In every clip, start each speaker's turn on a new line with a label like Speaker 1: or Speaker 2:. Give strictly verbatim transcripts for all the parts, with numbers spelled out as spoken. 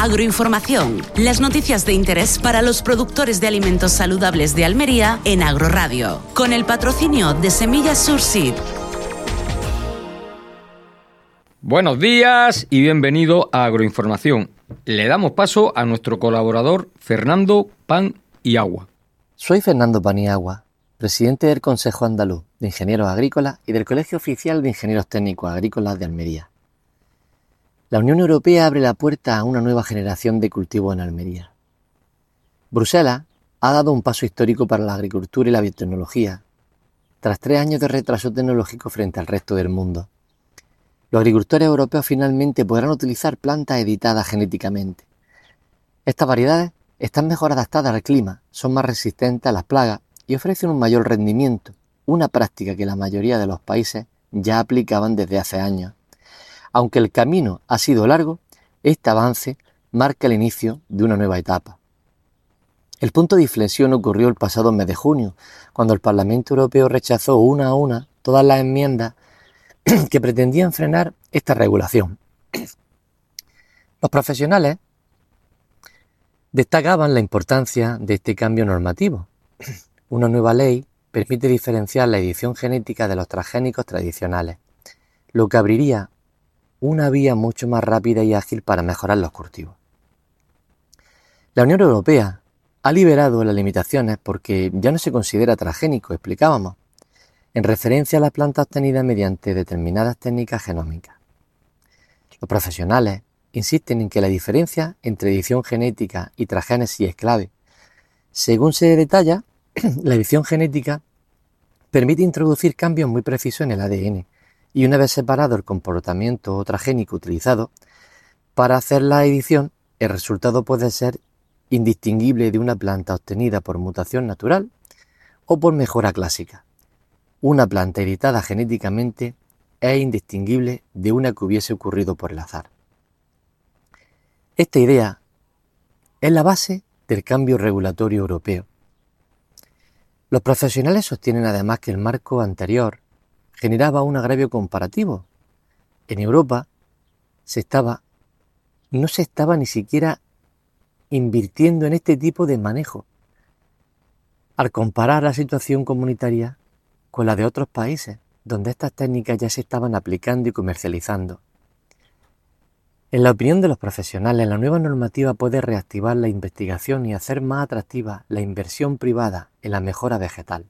Speaker 1: Agroinformación, las noticias de interés para los productores de alimentos saludables de Almería en Agroradio, con el patrocinio de Semillas Surseed.
Speaker 2: Buenos días y bienvenido a Agroinformación. Le damos paso a nuestro colaborador Fernando Pan y Agua.
Speaker 3: Soy Fernando Pan y Agua, presidente del Consejo Andaluz de Ingenieros Agrícolas y del Colegio Oficial de Ingenieros Técnicos Agrícolas de Almería. La Unión Europea abre la puerta a una nueva generación de cultivos en Almería. Bruselas ha dado un paso histórico para la agricultura y la biotecnología, tras tres años de retraso tecnológico frente al resto del mundo. Los agricultores europeos finalmente podrán utilizar plantas editadas genéticamente. Estas variedades están mejor adaptadas al clima, son más resistentes a las plagas y ofrecen un mayor rendimiento, una práctica que la mayoría de los países ya aplicaban desde hace años. Aunque el camino ha sido largo, este avance marca el inicio de una nueva etapa. El punto de inflexión ocurrió el pasado mes de junio, cuando el Parlamento Europeo rechazó una a una todas las enmiendas que pretendían frenar esta regulación. Los profesionales destacaban la importancia de este cambio normativo. Una nueva ley permite diferenciar la edición genética de los transgénicos tradicionales, lo que abriría una vía mucho más rápida y ágil para mejorar los cultivos. La Unión Europea ha liberado las limitaciones porque ya no se considera transgénico, explicábamos, en referencia a las plantas obtenidas mediante determinadas técnicas genómicas. Los profesionales insisten en que la diferencia entre edición genética y transgénesis es clave. Según se detalla, la edición genética permite introducir cambios muy precisos en el A D N, y una vez separado el comportamiento transgénico utilizado para hacer la edición, el resultado puede ser indistinguible de una planta obtenida por mutación natural o por mejora clásica. Una planta editada genéticamente es indistinguible de una que hubiese ocurrido por el azar. Esta idea es la base del cambio regulatorio europeo. Los profesionales sostienen además que el marco anterior generaba un agravio comparativo. En Europa se estaba, no se estaba ni siquiera invirtiendo en este tipo de manejo, al comparar la situación comunitaria con la de otros países, donde estas técnicas ya se estaban aplicando y comercializando. En la opinión de los profesionales, la nueva normativa puede reactivar la investigación y hacer más atractiva la inversión privada en la mejora vegetal.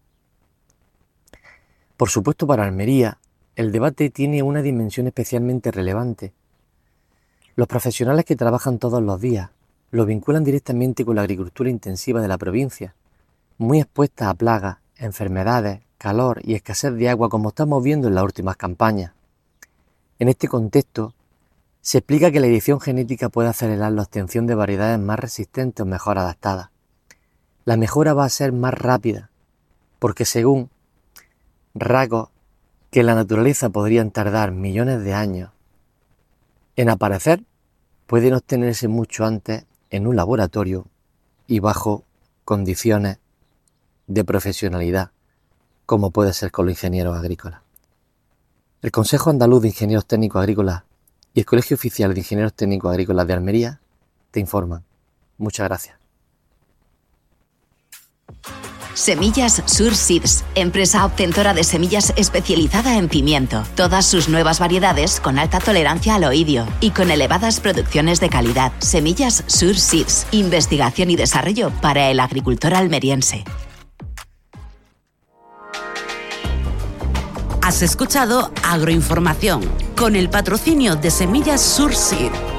Speaker 3: Por supuesto, para Almería, el debate tiene una dimensión especialmente relevante. Los profesionales que trabajan todos los días lo vinculan directamente con la agricultura intensiva de la provincia, muy expuesta a plagas, enfermedades, calor y escasez de agua, como estamos viendo en las últimas campañas. En este contexto, se explica que la edición genética puede acelerar la obtención de variedades más resistentes o mejor adaptadas. La mejora va a ser más rápida, porque según rasgos que en la naturaleza podrían tardar millones de años en aparecer, pueden obtenerse mucho antes en un laboratorio y bajo condiciones de profesionalidad, como puede ser con los ingenieros agrícolas. El Consejo Andaluz de Ingenieros Técnicos Agrícolas y el Colegio Oficial de Ingenieros Técnicos Agrícolas de Almería te informan. Muchas gracias.
Speaker 1: Semillas Surseeds, empresa obtentora de semillas especializada en pimiento. Todas sus nuevas variedades con alta tolerancia al oidio y con elevadas producciones de calidad. Semillas Surseeds, investigación y desarrollo para el agricultor almeriense. Has escuchado Agroinformación con el patrocinio de Semillas Surseed.